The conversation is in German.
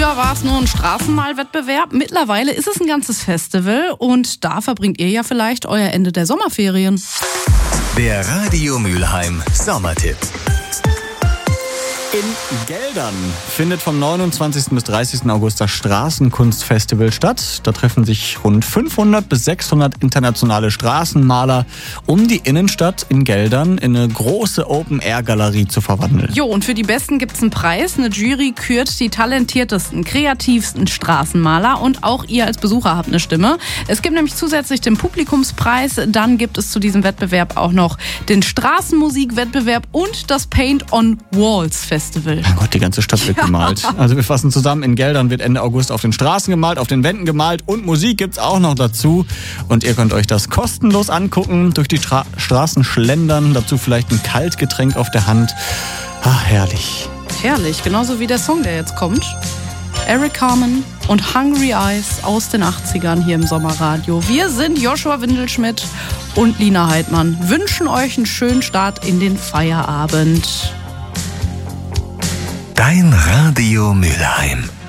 Früher war es nur ein Straßenmalwettbewerb, mittlerweile ist es ein ganzes Festival und da verbringt ihr ja vielleicht euer Ende der Sommerferien. Der Radio Mülheim Sommertipp. In Geldern findet vom 29. bis 30. August das Straßenkunstfestival statt. Da treffen sich rund 500 bis 600 internationale Straßenmaler, um die Innenstadt in Geldern in eine große Open-Air-Galerie zu verwandeln. Jo, und für die Besten gibt's einen Preis. Eine Jury kürt die talentiertesten, kreativsten Straßenmaler und auch ihr als Besucher habt eine Stimme. Es gibt nämlich zusätzlich den Publikumspreis. Dann gibt es zu diesem Wettbewerb auch noch den Straßenmusikwettbewerb und das Paint on Walls Festival. Mein Gott, die ganze Stadt wird gemalt. Also wir fassen zusammen, in Geldern wird Ende August auf den Straßen gemalt, auf den Wänden gemalt und Musik gibt's auch noch dazu. Und ihr könnt euch das kostenlos angucken, durch die Straßen schlendern, dazu vielleicht ein Kaltgetränk auf der Hand. Ach, herrlich. Herrlich, genauso wie der Song, der jetzt kommt. Eric Carmen und Hungry Eyes aus den 80ern hier im Sommerradio. Wir sind Joshua Windelschmidt und Lina Heidmann. Wünschen euch einen schönen Start in den Feierabend. Dein Radio Mülheim.